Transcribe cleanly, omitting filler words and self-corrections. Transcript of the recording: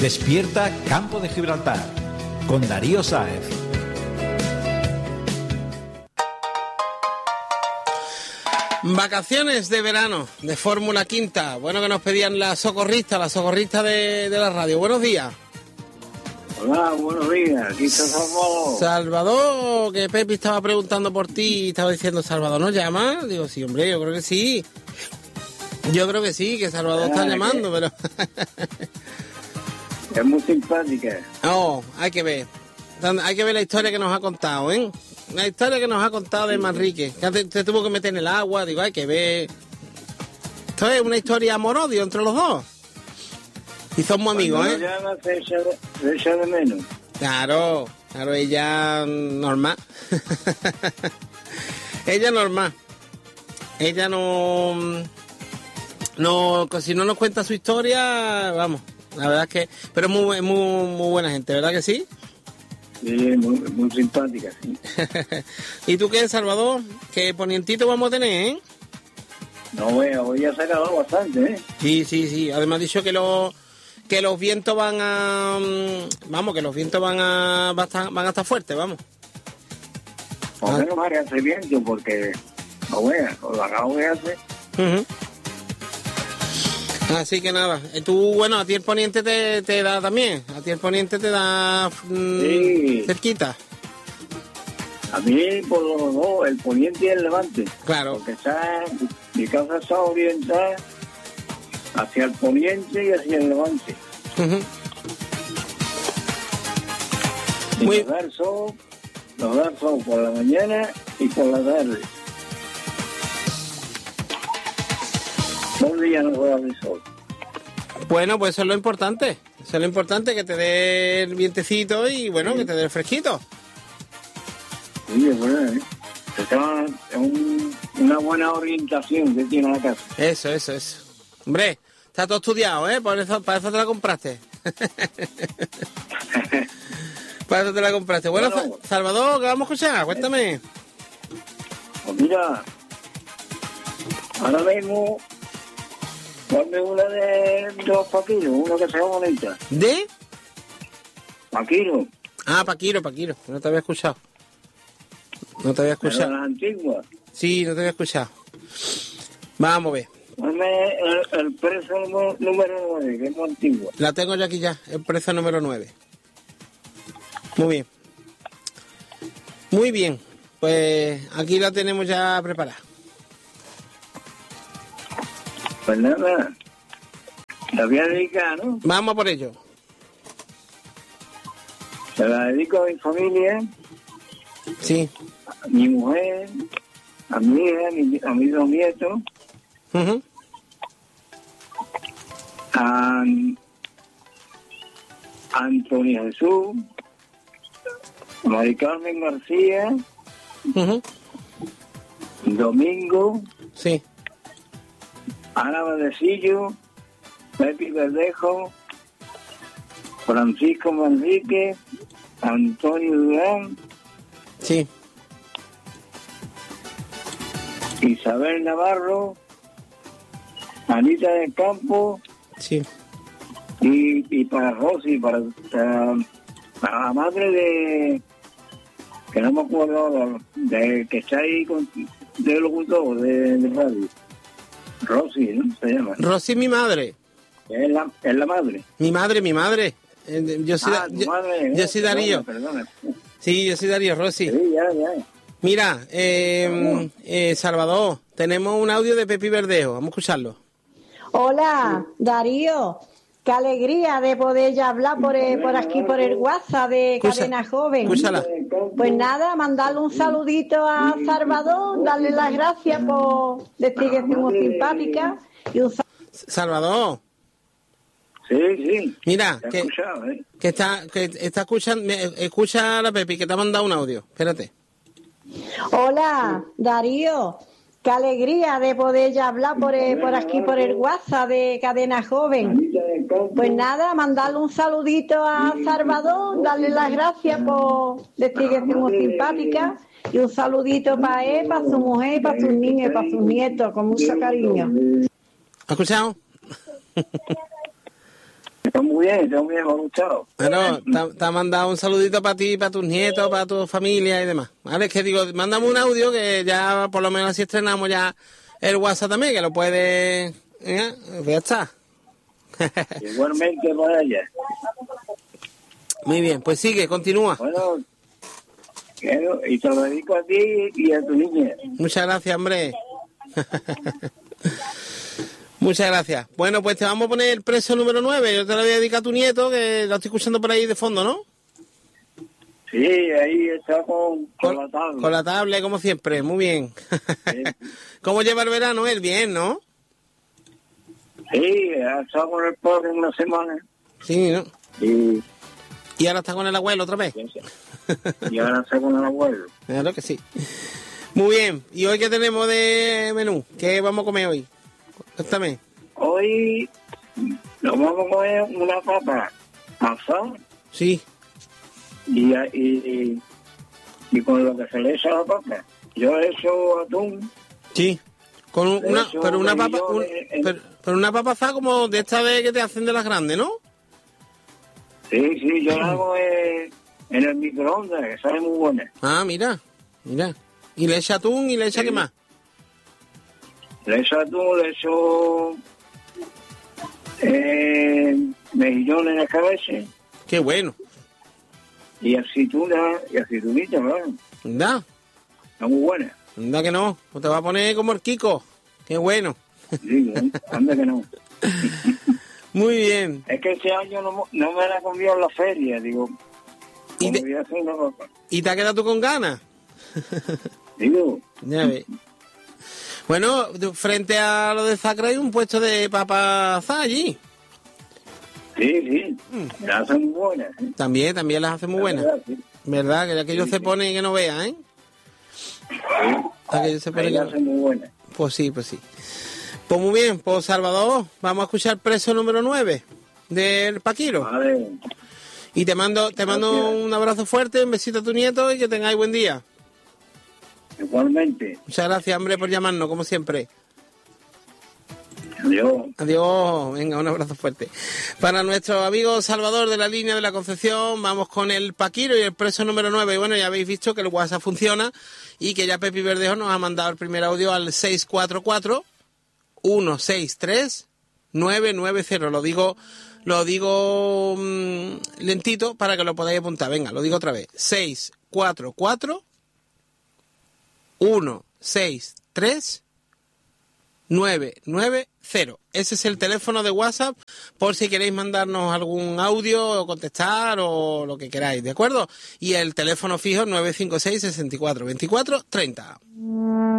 Despierta Campo de Gibraltar con Darío Sáez. Vacaciones de verano de Fórmula Quinta. Bueno, que nos pedían la socorrista de la radio. Buenos días. Hola, buenos días. Aquí está Salvador. Salvador, que Pepi estaba preguntando por ti y estaba diciendo, ¿Salvador nos llama? Digo, sí, hombre, yo creo que sí. Yo creo que sí, que Salvador está llamando, pero... Es muy simpática. Oh, hay que ver. Hay que ver la historia que nos ha contado, ¿eh? La historia que nos ha contado de Manrique. Que se tuvo que meter en el agua, digo, hay que ver. Esto es una historia amor-odio entre los dos. Y son muy amigos, ¿eh? Llama, se echa de menos. Claro, ella normal. Ella normal. Ella no, si no nos cuenta su historia, vamos, la verdad es que, pero es muy buena gente, ¿verdad que sí? Sí, muy simpática, sí. ¿Y tú qué, Salvador? ¿Qué ponientito vamos a tener, eh? No, hoy ha sacado bastante, ¿eh? Sí. Además ha dicho que los vientos van a... Vamos, que los vientos van a estar fuertes, vamos. Por menos más que hace viento, porque... No veas, con lo acabo de hacer. Así que nada, tú, bueno, a ti el poniente te da también. A ti el poniente te da sí. Cerquita. A mí, por los dos, el poniente y el levante. Claro. Porque mi casa está orientada hacia el poniente y hacia el levante. Y Muy... Nos da sol por la mañana y por la tarde. 2 días no puede haber sol. Bueno, pues eso es lo importante. Eso es lo importante, que te dé el vientecito y, bueno, que te dé el fresquito. Sí, es verdad, ¿eh? Es una buena orientación que tiene la casa. Eso. Hombre, está todo estudiado, ¿eh? Para eso te la compraste. Para eso te la compraste. Bueno, Salvador, ¿qué vamos a escuchar? Cuéntame. Pues mira, ahora mismo... Ponme una de los Paquiros, una que sea bonita. ¿De? Paquiro. Ah, Paquiro. No te había escuchado. Pero la antigua. Sí, no te había escuchado. Vamos a ver. Ponme el preso número 9, que es muy antigua. La tengo yo aquí ya, el preso número 9. Muy bien. Pues aquí la tenemos ya preparada. Pues nada, la voy a dedicar, ¿no? Vamos por ello. Se la dedico a mi familia, Sí. a mi mujer, a mi hija, a mis 2 nietos, a Antonio Jesús, a Mari Carmen García, Domingo, Sí. Ana Badecillo, Pepi Verdejo, Francisco Manrique, Antonio Durán, Sí. Isabel Navarro, Anita del Campo, Sí. y para Rosy, para la madre de, que no me acuerdo, de que está ahí de locutor de radio. Rosy, ¿no? Se llama. Rosy, mi madre. Es la madre. Mi madre. Yo soy, madre, yo soy Darío. Perdona. Sí, yo soy Darío, Rosy. Sí, ya. Mira, Salvador, tenemos un audio de Pepi Verdejo. Vamos a escucharlo. Hola, Darío. Qué alegría de poder ya hablar por aquí, por el WhatsApp de Cadena Joven. Escúchala. Pues nada, mandarle un saludito a Salvador, darle las gracias por decir que es muy simpática. Y Salvador. Sí. Mira, Te he escuchado, ¿eh? que está escuchando, escucha a la Pepi, que te ha mandado un audio. Espérate. Hola, Darío. Qué alegría de poder ya hablar por aquí, por el WhatsApp de Cadena Joven. Pues nada, mandarle un saludito a Salvador, darle las gracias por decir que es muy simpática. Y un saludito para él, para su mujer, para sus niños y para sus nietos, con mucho cariño. ¿Has escuchado? Está muy bien, me ha gustado. Bueno, te ha mandado un saludito para ti, para tus nietos, para tu familia y demás. Vale, es que digo, mándame un audio que ya por lo menos así estrenamos ya el WhatsApp también, que lo puedes... Pues ya está. Igualmente para ella. Muy bien, pues sigue, continúa. Bueno, y te lo dedico a ti y a tu niña. Muchas gracias, hombre. Muchas gracias. Bueno, pues te vamos a poner el preso número 9. Yo te lo voy a dedicar a tu nieto, que lo estoy escuchando por ahí de fondo, ¿no? Sí, ahí está con la tabla. Con la tablet, como siempre. Muy bien. Sí. ¿Cómo lleva el verano él? Bien, ¿no? Sí, ha estado con el padre en una semana. Sí, ¿no? Y ahora está con el abuelo otra vez. ahora está con el abuelo. Claro que sí. Muy bien. ¿Y hoy qué tenemos de menú? ¿Qué vamos a comer hoy? Cuéntame. Hoy nos vamos a comer una papa asada Sí. y con lo que se le echa a la papa. Yo he hecho atún. Sí. Con una, Eso, pero una papa, yo, pero una papa asada como de esta vez que te hacen de las grandes, ¿no? Sí, yo la hago en el microondas, que sabe muy buena. Ah, mira. Y le echa atún y le echa Sí. qué más. Le echo atún, le echo mejillones en la cabeza Qué bueno. y aceitunita, ¿verdad? ¿Verdad? Está muy buena. ¿Verdad que no? Pues te va a poner como el Kiko. Qué bueno. Digo, anda que no. Muy bien. Es que este año no me la comió en la feria, digo. ¿Y ¿Cómo te, voy a hacer una papa? ¿Y te has quedado tú con ganas? Digo, Ya ves. Bueno, frente a lo de Zacra hay un puesto de papa asada allí. sí, la hacen muy buena. También las hace muy buenas. Sí. ¿Verdad? Que aquello se pone que no vea, ¿eh? Aquello se pone Ahí que la no... hacen muy buena. Pues sí. Pues muy bien, pues Salvador, vamos a escuchar preso número 9 del Paquiro. Vale, Y te mando un abrazo fuerte, un besito a tu nieto y que tengáis buen día. igualmente. Muchas gracias, hombre, por llamarnos, como siempre. Adiós. Adiós, venga, un abrazo fuerte. Para nuestro amigo Salvador de la línea de la Concepción, vamos con el Paquiro y el preso número 9. Y bueno, ya habéis visto que el WhatsApp funciona y que ya Pepi Verdejo nos ha mandado el primer audio al 644-163-990. Lo digo lentito para que lo podáis apuntar. Venga, lo digo otra vez. 644-163-990. Ese es el teléfono de WhatsApp por si queréis mandarnos algún audio o contestar o lo que queráis, ¿de acuerdo? Y el teléfono fijo 956 64 24 30.